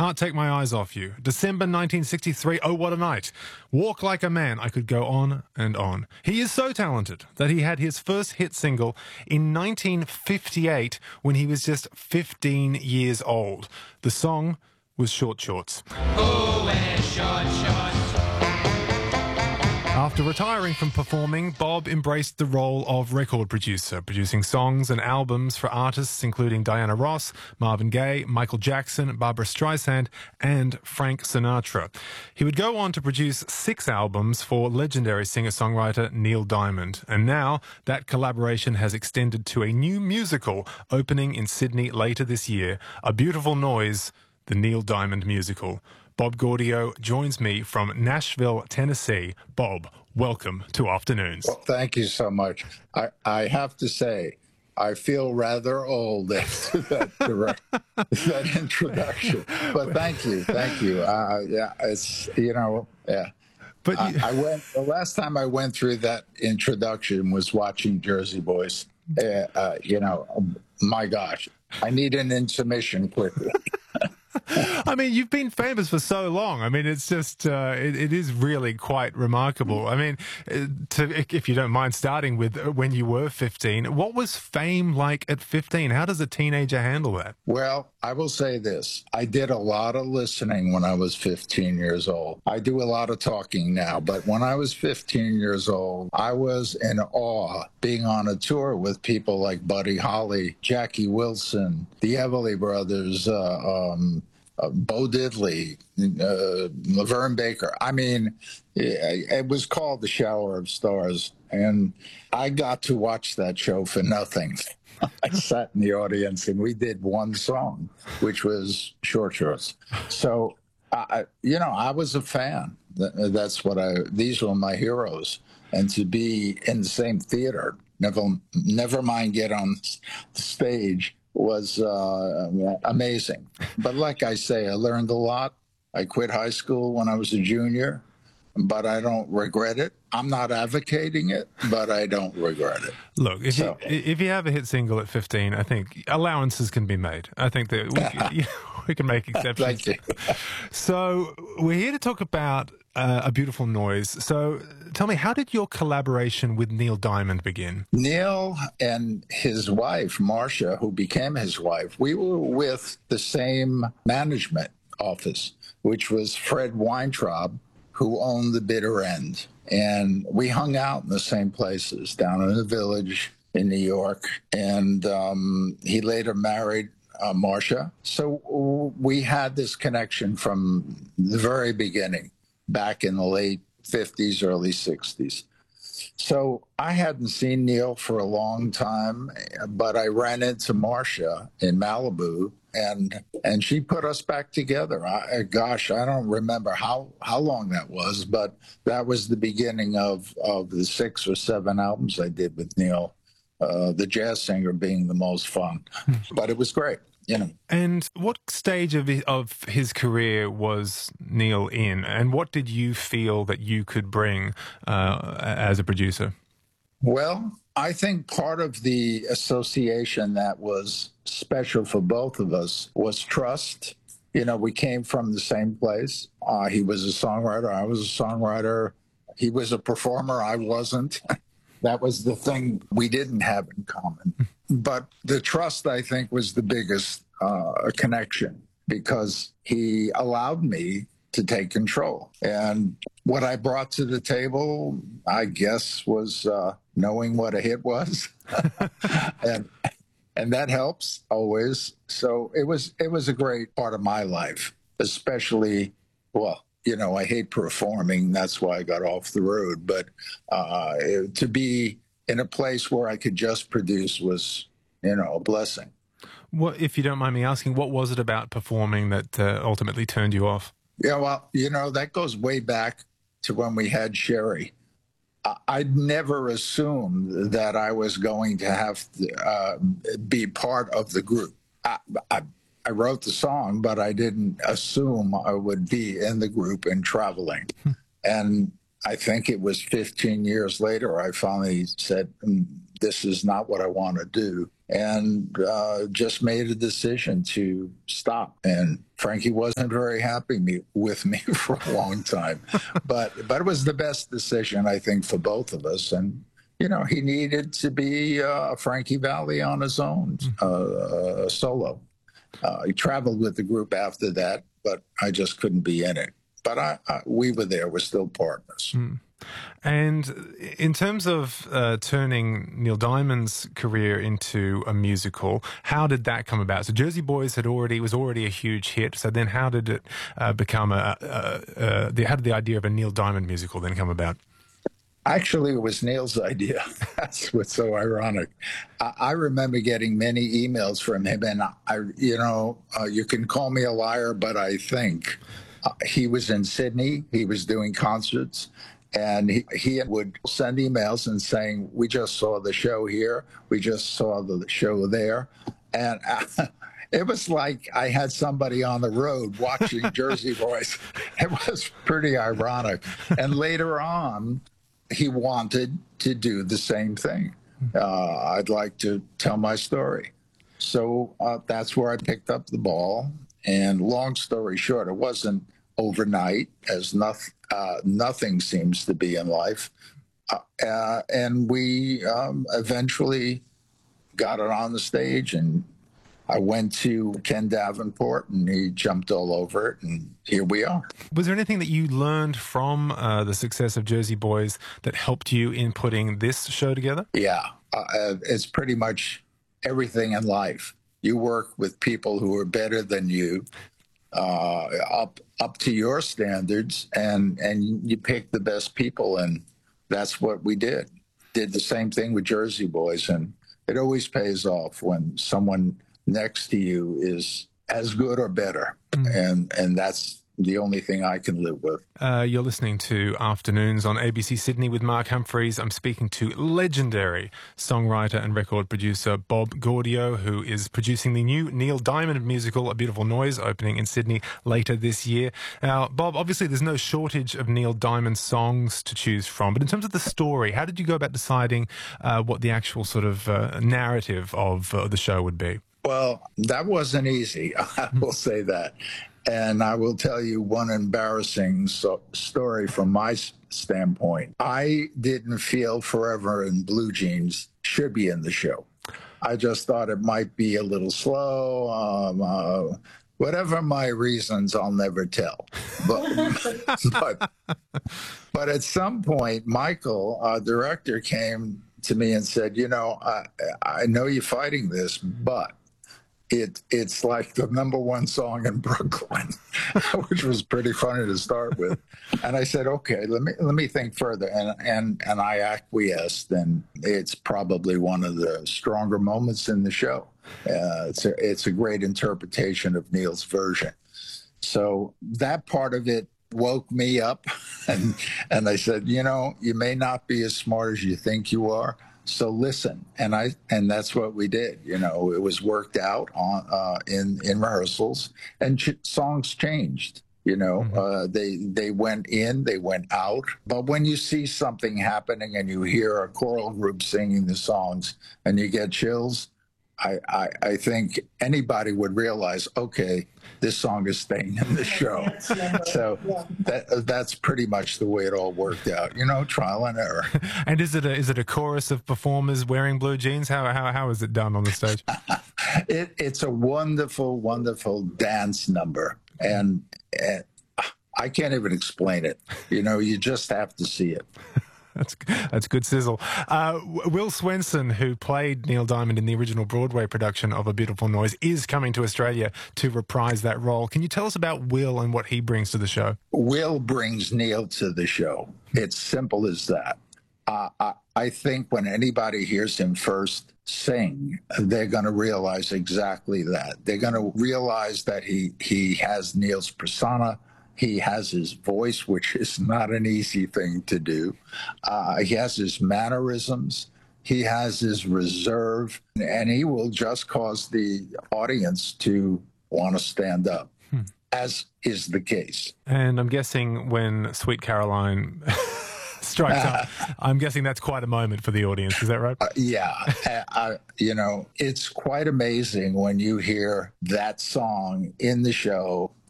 Can't Take My Eyes Off You. December 1963, Oh What a Night. Walk Like a Man. I could go on and on. He is so talented that he had his first hit single in 1958 when he was just 15 years old. The song was Short Shorts. Oh, and short shorts. After retiring from performing, Bob embraced the role of record producer, producing songs and albums for artists including Diana Ross, Marvin Gaye, Michael Jackson, Barbra Streisand, and Frank Sinatra. He would go on to produce 6 albums for legendary singer-songwriter Neil Diamond. And now that collaboration has extended to a new musical opening in Sydney later this year, A Beautiful Noise, the Neil Diamond musical. Bob Gaudio joins me from Nashville, Tennessee. Bob, welcome to Afternoons. Well, thank you so much. I have to say, I feel rather old after that introduction. But thank you. Yeah, it's, yeah. But the last time I went through that introduction was watching Jersey Boys. My gosh, I need an intermission quickly. I mean, you've been famous for so long. I mean, it's just, it is really quite remarkable. I mean, if you don't mind starting with when you were 15, what was fame like at 15? How does a teenager handle that? Well, I will say this. I did a lot of listening when I was 15 years old. I do a lot of talking now, but when I was 15 years old, I was in awe being on a tour with people like Buddy Holly, Jackie Wilson, the Everly Brothers, Bo Diddley, Laverne Baker. I mean, it was called The Shower of Stars, and I got to watch that show for nothing. I sat in the audience, and we did one song, which was Short Shorts. So, I was a fan. That's what these were my heroes. And to be in the same theater, never mind get on the stage, was amazing. But like I say, I learned a lot. I quit high school when I was a junior, but I don't regret it. I'm not advocating it, but I don't regret it. Look, if you have a hit single at 15, I think allowances can be made. I think that we can make exceptions. Thank you. So we're here to talk about A Beautiful Noise. So tell me, how did your collaboration with Neil Diamond begin? Neil and his wife, Marcia, who became his wife, we were with the same management office, which was Fred Weintraub, who owned the Bitter End. And we hung out in the same places down in the Village in New York. And he later married Marcia. So we had this connection from the very beginning, back in the late 50s, early 60s. So I hadn't seen Neil for a long time, but I ran into Marcia in Malibu, and she put us back together. I don't remember how long that was, but that was the beginning of the 6 or 7 albums I did with Neil, the jazz singer being the most fun. But it was great. And what stage of his career was Neil in, and what did you feel that you could bring as a producer? Well, I think part of the association that was special for both of us was trust. We came from the same place. He was a songwriter. I was a songwriter. He was a performer. I wasn't. That was the thing we didn't have in common. But the trust, I think, was the biggest connection, because he allowed me to take control. And what I brought to the table, I guess, was knowing what a hit was. and that helps always. So it was a great part of my life, especially, I hate performing. That's why I got off the road. But to be in a place where I could just produce was, a blessing. What, if you don't mind me asking, what was it about performing that ultimately turned you off? Yeah, well, that goes way back to when we had Sherry. I'd never assumed that I was going to have to be part of the group. I wrote the song, but I didn't assume I would be in the group and traveling. And I think it was 15 years later, I finally said, this is not what I want to do. and just made a decision to stop. And Frankie wasn't very happy with me for a long time, but it was the best decision, I think, for both of us. And he needed to be Frankie Valli on his own, solo. He traveled with the group after that, but I just couldn't be in it. But we were there. We're still partners. And in terms of turning Neil Diamond's career into a musical, how did that come about? So Jersey Boys was already a huge hit. So then how did it become how did the idea of a Neil Diamond musical then come about? Actually, it was Neil's idea. That's what's so ironic. I remember getting many emails from him, and you can call me a liar, but I think he was in Sydney. He was doing concerts, and he would send emails and saying, "We just saw the show here. We just saw the show there," and. It was like I had somebody on the road watching Jersey Boys. It was pretty ironic. And later on, he wanted to do the same thing. I'd like to tell my story. So that's where I picked up the ball. And long story short, it wasn't overnight, as nothing seems to be in life. And we eventually got it on the stage, and I went to Ken Davenport, and he jumped all over it, and here we are. Was there anything that you learned from the success of Jersey Boys that helped you in putting this show together? Yeah, it's pretty much everything in life. You work with people who are better than you, up to your standards, and you pick the best people, and that's what we did. Did the same thing with Jersey Boys, and it always pays off when someone next to you is as good or better. And that's the only thing I can live with. You're listening to Afternoons on ABC Sydney with Mark Humphreys. I'm speaking to legendary songwriter and record producer Bob Gaudio, who is producing the new Neil Diamond musical, A Beautiful Noise, opening in Sydney later this year. Now, Bob, obviously there's no shortage of Neil Diamond songs to choose from, but in terms of the story, how did you go about deciding what the actual sort of narrative of the show would be? Well, that wasn't easy, I will say that. And I will tell you one embarrassing story from my standpoint. I didn't feel Forever in Blue Jeans should be in the show. I just thought it might be a little slow. Whatever my reasons, I'll never tell. But at some point, Michael, our director, came to me and said, I know you're fighting this, but it's like the #1 song in Brooklyn, which was pretty funny to start with. And I said, okay, let me think further. And I acquiesced, and it's probably one of the stronger moments in the show. It's a great interpretation of Neil's version. So that part of it woke me up, and I said, you may not be as smart as you think you are. So listen, and that's what we did. It was worked out on in rehearsals, and songs changed. They went in, they went out. But when you see something happening and you hear a choral group singing the songs and you get chills, I think anybody would realize, okay, this song is staying in the show. So that's pretty much the way it all worked out. Trial and error. And is it a chorus of performers wearing blue jeans? How is it done on the stage? It's a wonderful, wonderful dance number, and I can't even explain it. You just have to see it. That's good sizzle. Will Swenson, who played Neil Diamond in the original Broadway production of A Beautiful Noise, is coming to Australia to reprise that role. Can you tell us about Will and what he brings to the show? Will brings Neil to the show. It's simple as that. I think when anybody hears him first sing, they're going to realize exactly that. They're going to realize that he has Neil's persona. He has his voice, which is not an easy thing to do. He has his mannerisms. He has his reserve, and he will just cause the audience to want to stand up, as is the case. And I'm guessing when Sweet Caroline strikes up. I'm guessing that's quite a moment for the audience. Is that right? Yeah. It's quite amazing when you hear that song in the show